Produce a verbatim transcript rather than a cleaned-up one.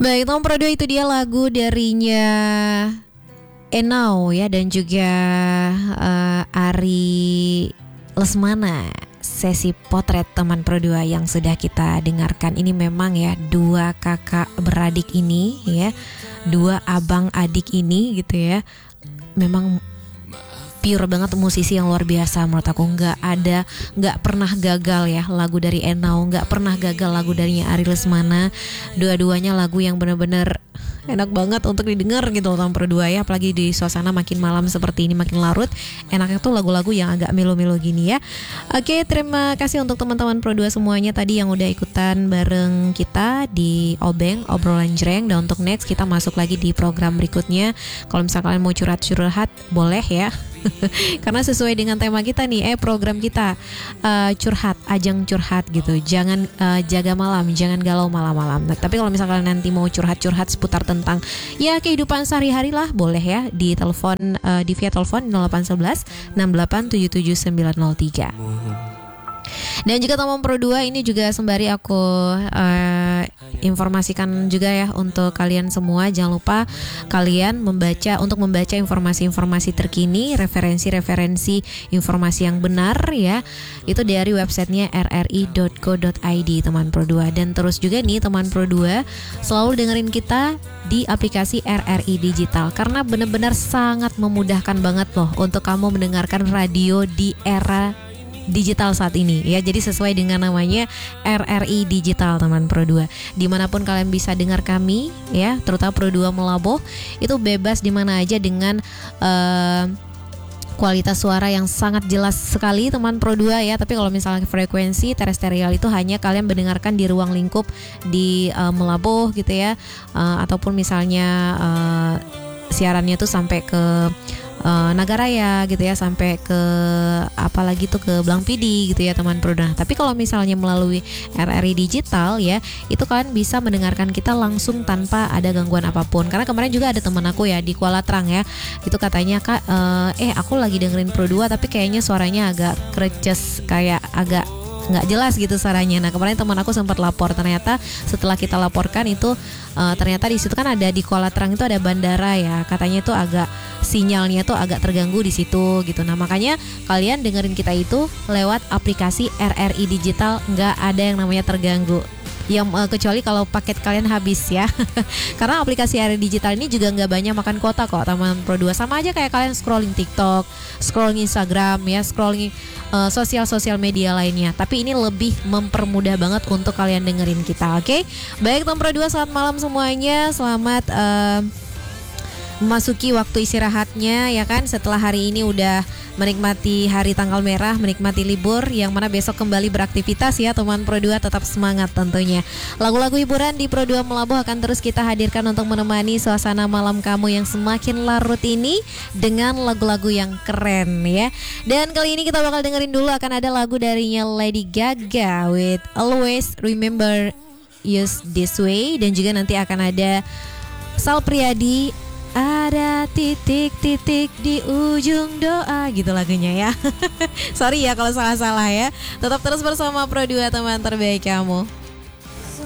Baik, Tom Pro dua itu dia lagu darinya Enau ya, dan juga uh, Ari Lesmana. Sesi potret teman Pro dua yang sudah kita dengarkan ini memang ya, dua kakak beradik ini ya, dua abang adik ini gitu ya, memang pure banget musisi yang luar biasa menurut aku. Nggak ada, nggak pernah gagal ya lagu dari Enau, nggak pernah gagal lagu darinya Ari Lesmana. Dua-duanya lagu yang benar-benar enak banget untuk didengar gitu loh, Tom Pro dua ya, apalagi di suasana makin malam seperti ini, makin larut. Enaknya tuh lagu-lagu yang agak melo-melo gini ya. Oke, terima kasih untuk teman-teman Pro dua semuanya tadi yang udah ikutan bareng kita di Obeng, obrolan jreng. Dan untuk next kita masuk lagi di program berikutnya. Kalau misalnya kalian mau curhat-curhat boleh ya. Karena sesuai dengan tema kita nih, eh program kita uh, curhat, ajang curhat gitu. Jangan uh, jaga malam, jangan galau malam-malam. Nah, tapi kalau misalkan nanti mau curhat-curhat seputar tentang ya kehidupan sehari-hari lah, boleh ya di telepon, uh, di via telepon nol delapan satu satu enam delapan tujuh tujuh sembilan nol tiga. Dan juga teman Pro dua ini juga sembari aku uh, informasikan juga ya untuk kalian semua, jangan lupa kalian membaca, untuk membaca informasi-informasi terkini, referensi-referensi informasi yang benar ya, itu dari websitenya r r i dot co dot i d teman Pro dua. Dan terus juga nih teman Pro dua selalu dengerin kita di aplikasi R R I Digital, karena benar-benar sangat memudahkan banget loh untuk kamu mendengarkan radio di era digital saat ini ya. Jadi sesuai dengan namanya R R I Digital teman Pro dua. Dimanapun kalian bisa dengar kami ya, terutama Pro dua Melaboh, itu bebas di mana aja dengan uh, kualitas suara yang sangat jelas sekali teman Pro dua ya. Tapi kalau misalnya frekuensi terestrial itu hanya kalian mendengarkan di ruang lingkup di uh, Melaboh gitu ya, uh, ataupun misalnya uh, siarannya tuh sampai ke Uh, Nagaraya gitu ya, sampai ke apalagi tuh ke Blangpidi gitu ya teman Pro dua. Tapi kalau misalnya melalui R R I Digital ya, itu kalian bisa mendengarkan kita langsung tanpa ada gangguan apapun. Karena kemarin juga ada teman aku ya di Kuala Trang ya, itu katanya kak uh, eh aku lagi dengerin Pro dua tapi kayaknya suaranya agak kreces, kayak agak nggak jelas gitu suaranya. Nah kemarin teman aku sempat lapor, ternyata setelah kita laporkan itu uh, ternyata di situ kan ada di Kuala Trang itu ada bandara ya, katanya itu agak sinyalnya tuh agak terganggu di situ gitu. Nah makanya kalian dengerin kita itu lewat aplikasi R R I Digital, nggak ada yang namanya terganggu. Yang uh, kecuali kalau paket kalian habis ya. Karena aplikasi R R I Digital ini juga nggak banyak makan kuota kok teman Pro dua. Sama aja kayak kalian scrolling TikTok, scrolling Instagram ya, scrolling uh, sosial-sosial media lainnya. Tapi ini lebih mempermudah banget untuk kalian dengerin kita. Oke, okay? Baik teman Pro dua, selamat malam semuanya. Selamat uh, memasuki waktu istirahatnya ya kan, setelah hari ini udah menikmati hari tanggal merah, menikmati libur, yang mana besok kembali beraktivitas ya teman Pro dua. Tetap semangat tentunya. Lagu-lagu hiburan di Pro dua Melaboh akan terus kita hadirkan untuk menemani suasana malam kamu yang semakin larut ini dengan lagu-lagu yang keren ya. Dan kali ini kita bakal dengerin dulu, akan ada lagu darinya Lady Gaga with Always Remember You This Way. Dan juga nanti akan ada Sal Priadi, ada titik-titik di ujung doa, gitu lagunya ya. Sorry ya kalau salah-salah ya. Tetap terus bersama Pro dua teman terbaik kamu.